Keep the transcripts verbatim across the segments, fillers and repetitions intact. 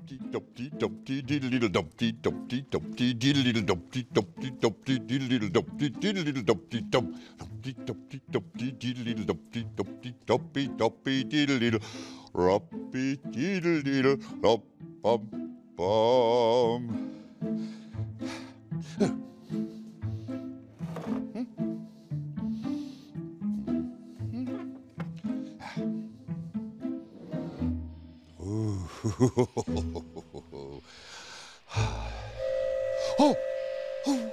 Dumpty Dumpty Dumpty diddle Dumpty Dumpty Dumpty diddle Dumpty Dumpty Dumpty diddle Dumpty diddle Dumpty Dum Dumpty Dumpty Dumpty diddle Dumpty Dumpty Dumpty Dumpty diddle Rumpy diddle diddle Rump bum bum. Oh! Oh!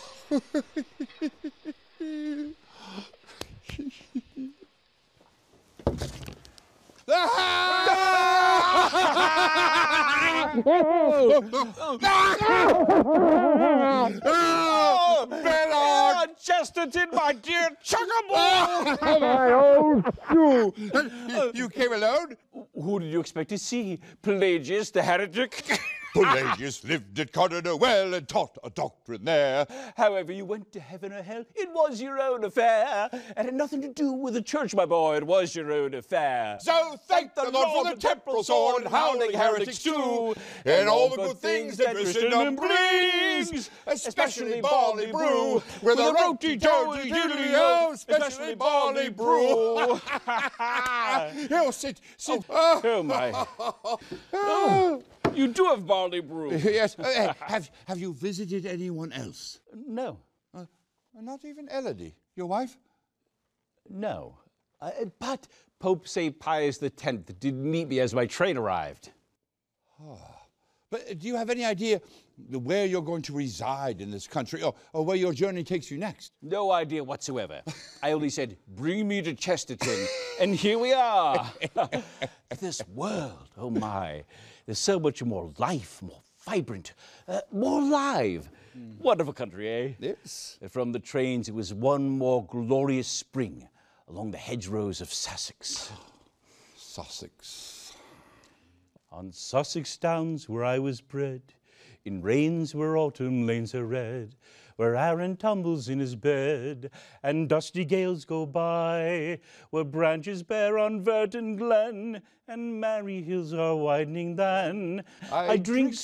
Oh, Bernard! Chesterton, my dear Chuckaboo! you, you came alone? Who did you expect to see? Pelagius the heretic? Pelagius lived at Cardinal Well and taught a doctrine there. However you went to heaven or hell, it was your own affair. It had nothing to do with the church, my boy, it was your own affair. So thank the Lord for the temporal sword and howling heretics too, and all the good things that Christendom brings, especially barley brew, with a roti-toti diddly-o, especially barley brew. Here, sit, sit. Oh, oh my. Oh, you do have barley brew. Yes. Uh, have, have you visited anyone else? No. Uh, not even Elodie, your wife? No. Uh, but Pope Saint Pius the tenth did meet me as my train arrived. Oh. But do you have any idea where you're going to reside in this country, or, or where your journey takes you next? No idea whatsoever. I only said, bring me to Chesterton, and here we are. This world, oh my, there's so much more life, more vibrant, uh, more alive. Mm. Wonderful country, eh? Yes. From the trains, it was one more glorious spring along the hedgerows of Sussex. Sussex. On Sussex downs where I was bred, in rains where autumn lanes are red, where Aaron tumbles in his bed, and dusty gales go by, where branches bear on Verton Glen, and merry hills are widening then, I, I drink